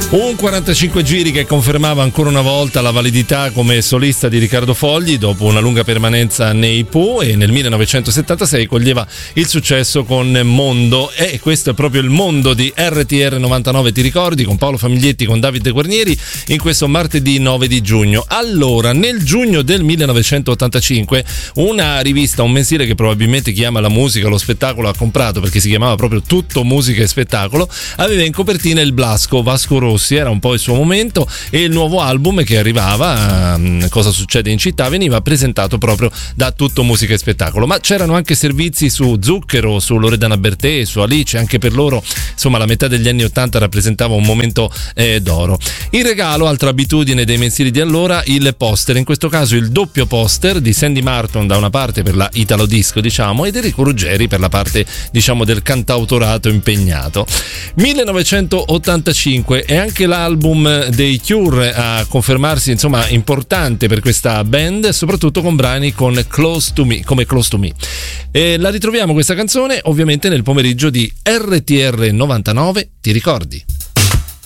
Un 45 giri che confermava ancora una volta la validità come solista di Riccardo Fogli dopo una lunga permanenza nei Pooh, e nel 1976 coglieva il successo con Mondo, e questo è proprio il mondo di RTR 99, ti ricordi, con Paolo Famiglietti, con Davide Guarnieri, in questo martedì 9 di giugno. Allora, nel giugno del 1985 una rivista, un mensile che probabilmente chi ama la musica, lo spettacolo ha comprato, perché si chiamava proprio Tutto Musica e Spettacolo, aveva in copertina il Blasco, Vasco Rossi, era un po' il suo momento, e il nuovo album che arrivava, Cosa succede in città, veniva presentato proprio da Tutto Musica e Spettacolo. Ma c'erano anche servizi su Zucchero, su Loredana Bertè, su Alice, anche per loro insomma la metà degli anni 80 rappresentava un momento d'oro. In regalo, altra abitudine dei mensili di allora, il poster, in questo caso il doppio poster di Sandy Martin da una parte per la Italo Disco, diciamo, ed Enrico Ruggeri per la parte, diciamo, del cantautorato impegnato. 1985 è anche l'album dei Cure a confermarsi, insomma, importante per questa band, soprattutto con brani con Close to Me, come Close to Me. E la ritroviamo questa canzone ovviamente nel pomeriggio di RTR 99, ti ricordi?